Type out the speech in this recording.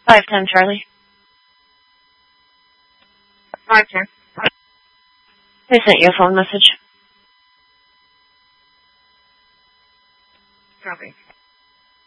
510 Charlie. 510. They sent you a phone message. Copy.